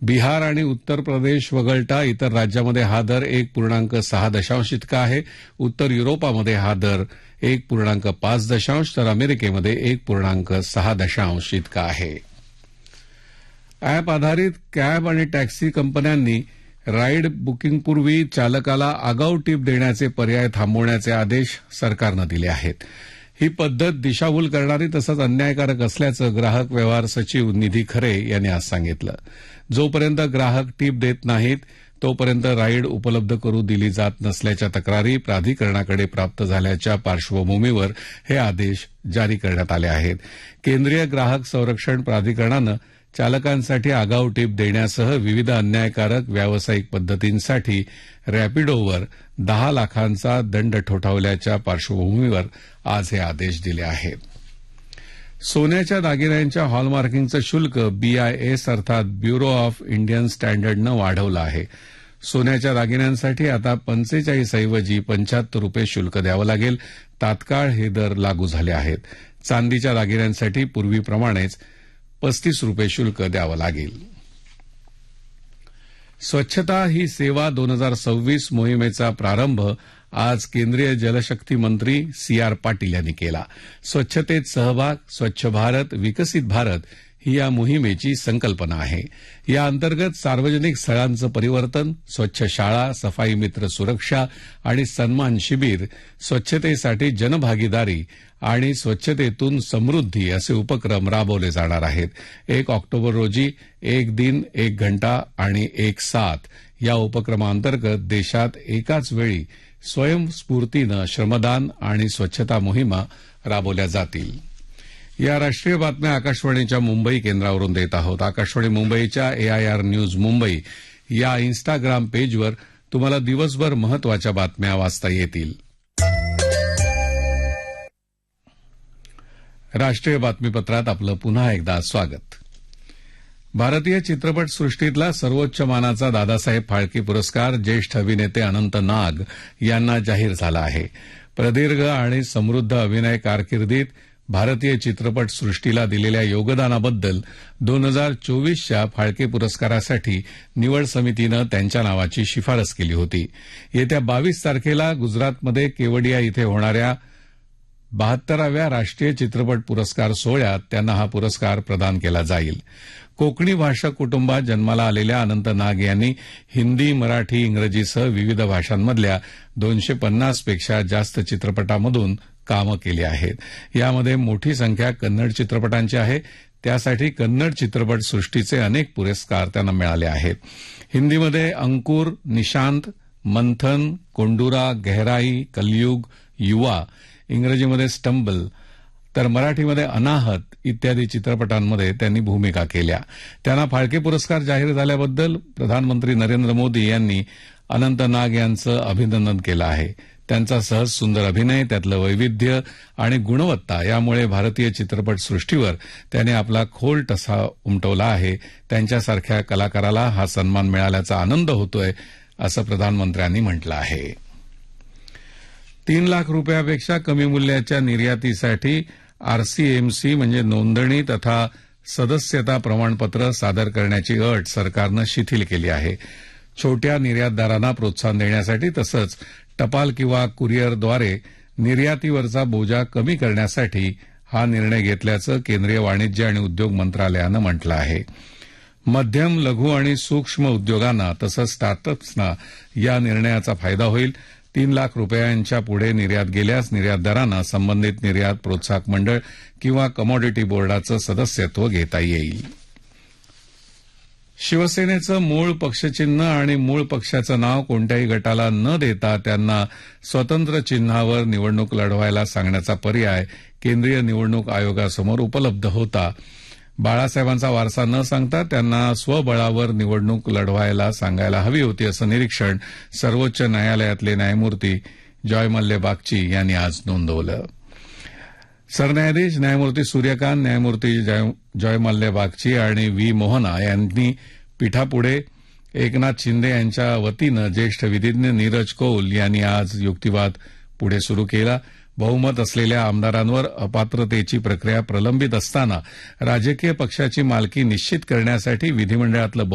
बिहार आणि उत्तर प्रदेश वगळता इतर राज्यामध्ये हा दर 1.6 इतका आहे. उत्तर युरोपामध्ये हा दर 1.5 तर अमेरिकेमध्ये 1.6 इतका आहे. अॅप आधारित कॅब आणि टॅक्सी कंपन्यांनी राईड बुकिंगपूर्वी चालकाला आगाऊ टीप देण्याचे पर्याय थांबवण्याचे आदेश सरकारनं दिले आहेत. ही पद्धत दिशाभूल करणारी तसंच अन्यायकारक असल्याचं ग्राहक व्यवहार सचिव निधी खरे यांनी आज सांगितलं. जोपर्यंत ग्राहक टीप देत नाहीत तोपर्यंत राईड उपलब्ध करू दिली जात नसल्याच्या तक्रारी प्राधिकरणाकडे प्राप्त झाल्याच्या पार्श्वभूमीवर हे आदेश जारी करण्यात आले आहेत. केंद्रीय ग्राहक संरक्षण प्राधिकरणानं चालकांसाठी आगाऊ टीप देण्यासह विविध अन्यायकारक व्यावसायिक पद्धतींसाठी रॅपिडोवर 10 लाखांचा दंड ठोठावल्याच्या पार्श्वभूमीवर आज हे आदेश दिले आहेत. सोन्याच्या दागिन्यांच्या हॉलमार्किंगचं शुल्क BIS अर्थात ब्युरो ऑफ इंडियन स्टँडर्डनं वाढवलं आहे. सोन्याच्या दागिन्यांसाठी आता 45 ऐवजी 75 रुपये शुल्क द्यावं लागेल. तात्काळ हे दर लागू झाले आहेत. चांदीच्या दागिन्यांसाठी पूर्वीप्रमाणेच 35 रुपये शुल्क द्यावं लागेल. स्वच्छता ही सेवा 2026 मोहिमेचा प्रारंभ आज केंद्रीय जलशक्ती मंत्री CR पाटील यांनी केला. स्वच्छतेत सहभाग, स्वच्छ भारत, विकसित भारत ही या मोहिमेची संकल्पना आहे. या अंतर्गत सार्वजनिक स्थळांचं परिवर्तन, स्वच्छ शाळा, सफाई मित्र सुरक्षा आणि सन्मान शिबिर, स्वच्छतेसाठी जनभागीदारी आणि स्वच्छतेतून समृद्धी असे उपक्रम राबवले जाणार आहेत. 1 ऑक्टोबर रोजी 1 दिन 1 घंटा आणि 1 साथ या उपक्रमांतर्गत देशात एकाच वेळी स्वयंस्फूर्तीनं श्रमदान आणि स्वच्छता मोहिमा राबवल्या जातील. या राष्ट्रीय बातम्या आकाशवाणीच्या मुंबई केंद्रावरून देत आहोत. आकाशवाणी मुंबईच्या AIR न्यूज मुंबई या इन्स्टाग्राम पेजवर तुम्हाला दिवसभर महत्वाच्या बातम्या वाचता येतील. राष्ट्रीय बातमीपत्रात आपलं पुन्हा एकदा स्वागत. भारतीय चित्रपट सृष्टीतला सर्वोच्च मानाचा दादासाहेब फाळके पुरस्कार ज्येष्ठ अभिनेते अनंत नाग यांना जाहीर झाला आहे. प्रदीर्घ आणि समृद्ध अभिनय कारकिर्दीत भारतीय चित्रपट सृष्टीला दिलेल्या योगदानाबद्दल 2024च्या फाळके पुरस्कारासाठी निवड समितीनं त्यांच्या नावाची शिफारस केली होती. येत्या 22 तारखेला गुजरातमध्ये केवडिया इथे होणाऱ्या 72व्या राष्ट्रीय चित्रपट पुरस्कार सोहळ्यात त्यांना हा पुरस्कार प्रदान केला जाईल. कोकणी भाषक कुटुंबात जन्माला आलेल्या अनंत नाग यांनी हिंदी, मराठी, इंग्रजीसह विविध भाषांमधल्या 250 पेक्षा जास्त चित्रपटांमधून कामं केली आहेत. यामध्ये मोठी संख्या कन्नड चित्रपटांची आहे. त्यासाठी कन्नड चित्रपट सृष्टीचे अनेक पुरस्कार त्यांना मिळाले आहेत. हिंदीमध्ये अंकुर, निशांत, मंथन, कोंडुरा, गहराई, कलयुग, युवा, इंग्रजीमध्ये स्टंबल तर मराठीमध्ये अनाहत इत्यादी चित्रपटांमध्ये त्यांनी भूमिका केल्या. त्यांना फाळके पुरस्कार जाहीर झाल्याबद्दल प्रधानमंत्री नरेंद्र मोदी यांनी अनंत नाग यांचं अभिनंदन केलं आहे. त्यांचा सहज सुंदर अभिनय, त्यातलं वैविध्य आणि गुणवत्ता यामुळे भारतीय चित्रपट सृष्टीवर त्याने आपला खोल ठसा उमटवला आहे. त्यांच्यासारख्या कलाकाराला हा सन्मान मिळाल्याचा आनंद होतोय असं प्रधानमंत्र्यांनी म्हटलं आहे. 3 लाख रुपयापेक्षा कमी मूल्याच्या निर्यातीसाठी RCMC म्हणजे नोंदणी तथा सदस्यता प्रमाणपत्र सादर करण्याची अट सरकारनं शिथिल केली आहे. छोट्या निर्यातदारांना प्रोत्साहन देण्यासाठी तसंच टपाल किंवा कुरिअरद्वारे निर्यातीवरचा बोजा कमी करण्यासाठी हा निर्णय घेतल्याचं केंद्रीय वाणिज्य आणि उद्योग मंत्रालयानं म्हटलं आहे. मध्यम, लघु आणि सूक्ष्म उद्योगांना तसंच स्टार्टअप्सना या निर्णयाचा फायदा होईल. 3 लाख रुपयांच्या पुढे निर्यात गेल्यास निर्यातदारांना संबंधित निर्यात प्रोत्साहक मंडळ किंवा कमॉडिटी बोर्डाचं सदस्यत्व घेता येईल. शिवसेनेचं मूळ पक्षचिन्ह आणि मूळ पक्षाचं नाव कोणत्याही गटाला न देता त्यांना स्वतंत्र चिन्हावर निवडणूक लढवायला सांगण्याचा पर्याय केंद्रीय निवडणूक आयोगासमोर उपलब्ध होता. बाळासाहेबांचा वारसा न सांगता त्यांना स्वबळावर निवडणूक लढवायला सांगायला हवी होती असं निरीक्षण सर्वोच्च न्यायालयातले न्यायमूर्ती जॉय मल्ले बागची यांनी आज नोंदवलं. सरन्यायाधीश न्यायमूर्ती सूर्यकांत, न्यायमूर्ती जॉय मल्ले बागची आणि व्ही मोहना यांनी पीठापुढे एकनाथ शिंदे यांच्या वतीनं ज्येष्ठ विधिज्ञ नीरज कौल यांनी आज युक्तिवाद पुढे सुरू केला. बहुमत असलेल्या आमदारांवर अपात्रतेची प्रक्रिया प्रलंबित असताना राजकीय पक्षाची मालकी निश्चित करण्यासाठी विधिमंडळातलं